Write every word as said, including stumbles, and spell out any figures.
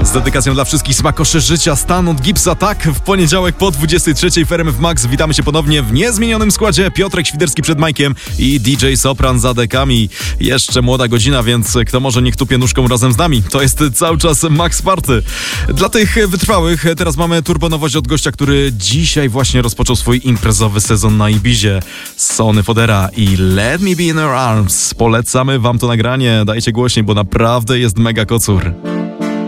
Z dedykacją dla wszystkich smakoszy życia Stan od Gipsa, tak, w poniedziałek po dwudziestej trzeciej w R M F Max witamy się ponownie w niezmienionym składzie. Piotrek Świderski przed Majkiem i D J Sopran za dekami. Jeszcze młoda godzina, więc kto może niech tupie nóżką razem z nami. To jest cały czas Max Party. Dla tych wytrwałych teraz mamy turbonowość od gościa, który dzisiaj właśnie rozpoczął swój imprezowy sezon na Ibizie. Sonny Fodera i Let Me Be In Your Arms. Polecamy wam to nagranie, dajcie głośniej, bo naprawdę jest mega kocur.